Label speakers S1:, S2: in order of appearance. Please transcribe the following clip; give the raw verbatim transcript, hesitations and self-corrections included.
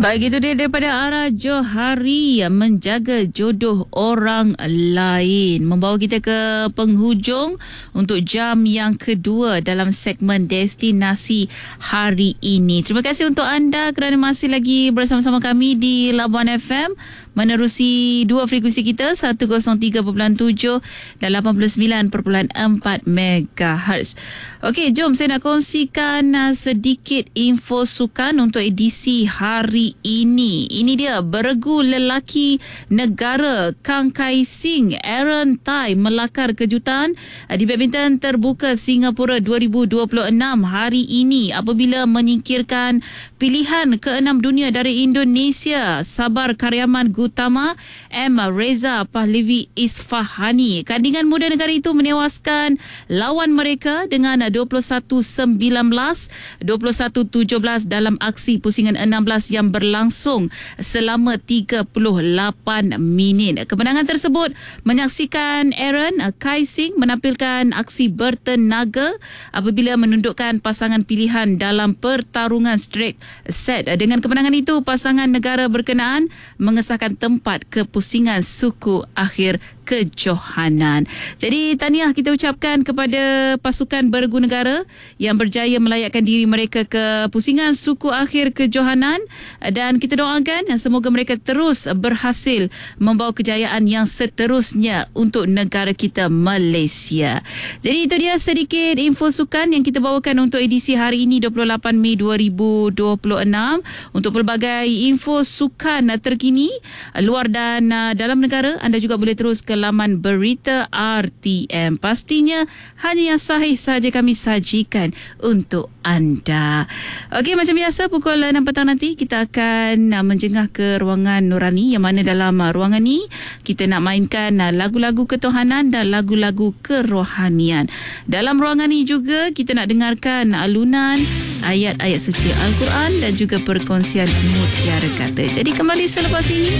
S1: Baik, itu dia daripada Ara Johari, menjaga jodoh orang lain. Membawa kita ke penghujung untuk jam yang kedua dalam segmen Destinasi hari ini. Terima kasih untuk anda kerana masih lagi bersama-sama kami di Labuan F M, menerusi dua frekuensi kita, seratus tiga perpuluhan tujuh dan lapan puluh sembilan perpuluhan empat megahertz. Okey, jom saya nak kongsikan uh, sedikit info sukan untuk edisi hari ini. Ini dia, beregu lelaki negara Kang Kai Sing Aaron Tai melakar kejutan uh, di badminton terbuka Singapura dua ribu dua puluh enam hari ini apabila menyingkirkan pilihan keenam dunia dari Indonesia, Sabar Karyaman Gutama M. Reza Pahlavi Isfahani. Kandingan muda negara itu menewaskan lawan mereka dengan dua puluh satu sembilan belas, dua puluh satu tujuh belas dalam aksi pusingan enam belas yang berlangsung selama tiga puluh lapan minit. Kemenangan tersebut menyaksikan Aaron Kai Sing menampilkan aksi bertenaga apabila menundukkan pasangan pilihan dalam pertarungan straight set. Dengan kemenangan itu, pasangan negara berkenaan mengesahkan tempat ke pusingan suku akhir kejohanan. Jadi tahniah kita ucapkan kepada pasukan beregu negara yang berjaya melayakkan diri mereka ke pusingan suku akhir kejohanan, dan kita doakan semoga mereka terus berhasil membawa kejayaan yang seterusnya untuk negara kita Malaysia. Jadi itu dia sedikit info sukan yang kita bawakan untuk edisi hari ini dua puluh lapan Mei dua ribu dua puluh enam. Untuk pelbagai info sukan terkini luar dan dalam negara, anda juga boleh terus ke laman berita R T M. Pastinya hanya yang sahih sahaja kami sajikan untuk anda. Okey, macam biasa pukul enam petang nanti kita akan menjengah ke ruangan Nurani, yang mana dalam ruangan ni kita nak mainkan lagu-lagu ketuhanan dan lagu-lagu kerohanian. Dalam ruangan ni juga kita nak dengarkan alunan ayat-ayat suci Al-Quran dan juga perkongsian mutiara kata. Jadi kembali selepas ini